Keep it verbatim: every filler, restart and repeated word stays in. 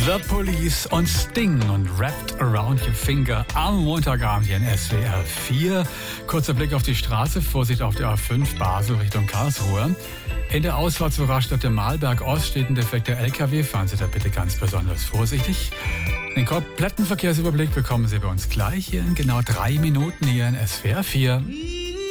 The Police und Sting und Wrapped Around Your Finger am Montagabend hier in S W R vier. Kurzer Blick auf die Straße, Vorsicht auf der A fünf Basel Richtung Karlsruhe. In der Ausfahrt zur Raststätte Malberg Ost steht ein defekter L K W, fahren Sie da bitte ganz besonders vorsichtig. Den kompletten Verkehrsüberblick bekommen Sie bei uns gleich hier in genau drei Minuten hier in S W R vier.